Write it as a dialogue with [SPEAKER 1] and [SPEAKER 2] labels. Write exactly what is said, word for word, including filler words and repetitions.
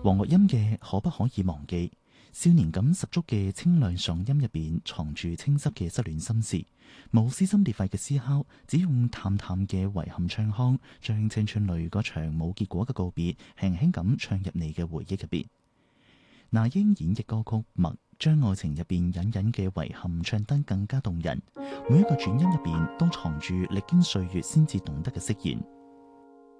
[SPEAKER 1] 黃岳音嘅可不可以忘記，少年感十足嘅清亮嗓音入邊藏住清晰嘅失戀心事，冇撕心裂肺嘅思考，只用淡淡嘅遺憾唱腔，將青春淚嗰場冇結果嘅告別，輕輕咁唱入你嘅回憶入邊。那英演繹歌曲《默》，將愛情入邊隱隱嘅遺憾唱得更加動人，每一個轉音入邊都藏住歷經歲月先至懂得嘅釋然。